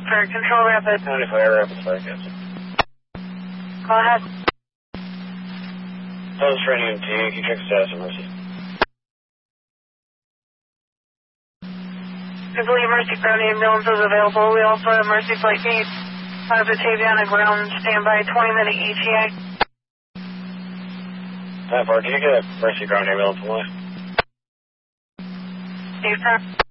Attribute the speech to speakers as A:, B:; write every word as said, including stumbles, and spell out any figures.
A: for Control Rapid.
B: ninety-five Rapid Fire Captain.
A: Go ahead.
B: That was for an E M T. Can you check the status of Mercy?
A: I believe Mercy Ground ambulance is available. We also have Mercy Flight Gate. Uh, Batavia on ground, standby, twenty minute E T A.
B: That far, can you get a Mercy Ground ambulance away?
A: Safe time.